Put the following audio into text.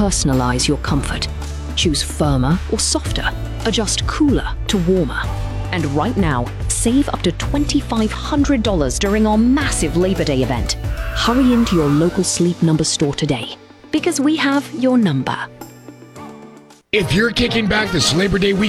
personalize your comfort. Choose firmer or softer, adjust cooler to warmer. And right now, save up to $2,500 during our massive Labor Day event. Hurry into your local Sleep Number store today, because we have your number. If you're kicking back this Labor Day weekend,